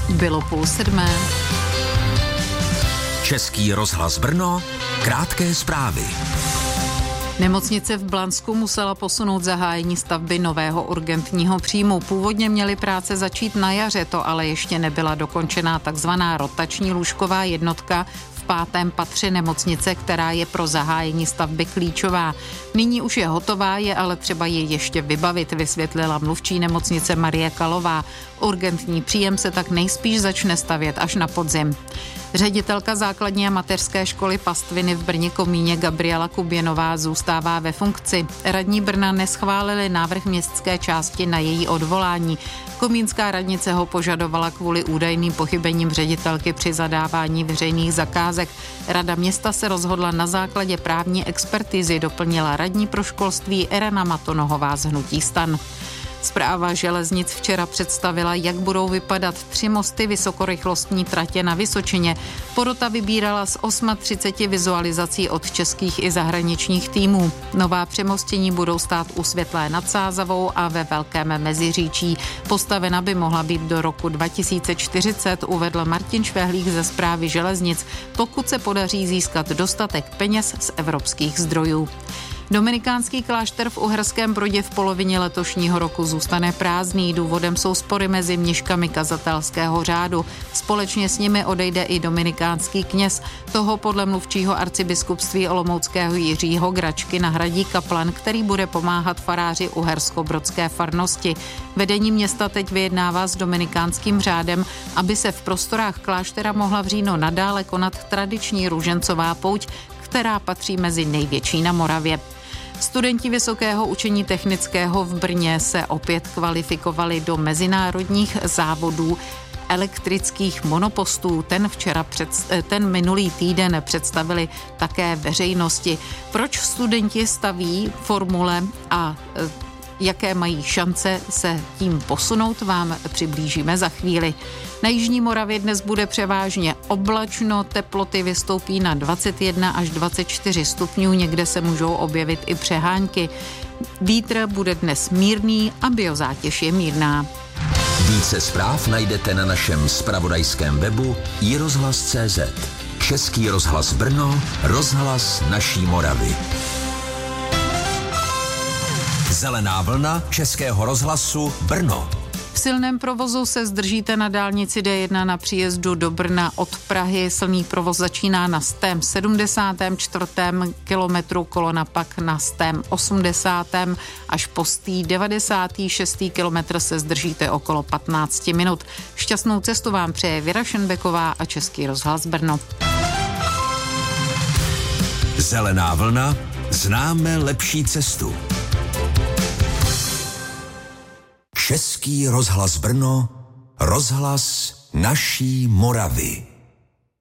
Bylo 6:30. Český rozhlas Brno, krátké zprávy. Nemocnice v Blansku musela posunout zahájení stavby nového urgentního příjmu. Původně měly práce začít na jaře, to ale ještě nebyla dokončená takzvaná rotační lůžková jednotka v 5. patře nemocnice, která je pro zahájení stavby klíčová. Nyní už je hotová, je ale třeba ji ještě vybavit, vysvětlila mluvčí nemocnice Marie Kalová. Urgentní příjem se tak nejspíš začne stavět až na podzim. Ředitelka základní a mateřské školy Pastviny v Brně-Komíně Gabriela Kuběnová zůstává ve funkci. Radní Brna neschválili návrh městské části na její odvolání. Komínská radnice ho požadovala kvůli údajným pochybením ředitelky při zadávání veřejných zakázek. Rada města se rozhodla na základě právní expertizy, doplnila radní pro školství Irena Matonohová z hnutí STAN. Správa železnic včera představila, jak budou vypadat 3 mosty vysokorychlostní tratě na Vysočině. Porota vybírala z 38 vizualizací od českých i zahraničních týmů. Nová přemostění budou stát u Světlé nad Sázavou a ve Velkém Meziříčí. Postavena by mohla být do roku 2040, uvedl Martin Švehlík ze Správy železnic, pokud se podaří získat dostatek peněz z evropských zdrojů. Dominikánský klášter v Uherském Brodě v polovině letošního roku zůstane prázdný. Důvodem jsou spory mezi mniškami kazatelského řádu. Společně s nimi odejde i dominikánský kněz. Toho podle mluvčího arcibiskupství olomouckého Jiřího Gračky nahradí kaplan, který bude pomáhat faráři uherskobrodské farnosti. Vedení města teď vyjednává s dominikánským řádem, aby se v prostorách kláštera mohla v říjnu nadále konat tradiční růžencová pouť, která patří mezi největší na Moravě. Studenti Vysokého učení technického v Brně se opět kvalifikovali do mezinárodních závodů elektrických monopostů. Ten minulý týden představili také veřejnosti. Proč studenti staví formule a jaké mají šance se tím posunout, vám přiblížíme za chvíli. Na jižní Moravě dnes bude převážně oblačno, teploty vystoupí na 21 až 24 stupňů, někde se můžou objevit i přehánky. Vítr bude dnes mírný a biozátěž je mírná. Více zpráv najdete na našem zpravodajském webu iRozhlas.cz. Český rozhlas Brno, rozhlas naší Moravy. Zelená vlna Českého rozhlasu Brno. V silném provozu se zdržíte na dálnici D1 na příjezdu do Brna od Prahy. Silný provoz začíná na 174. kilometru, kolona pak na 180. až po 96. kilometr se zdržíte okolo 15 minut. Šťastnou cestu vám přeje Věra Šenbeková a Český rozhlas Brno. Zelená vlna, známe lepší cestu. Český rozhlas Brno, rozhlas naší Moravy.